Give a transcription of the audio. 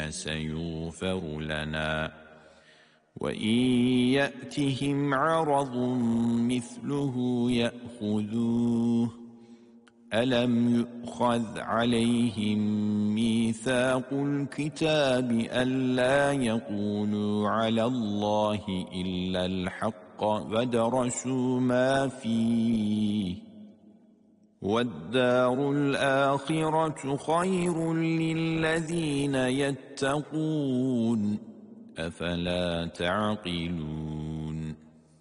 سيغفر لنا وإن يأتهم عرض مثله يأخذوه ألم يؤخذ عليهم ميثاق الكتاب ألا يقولوا على الله إلا الحق ودرسوا ما فيه والدار الآخرة خير للذين يتقون أفلا تعقلون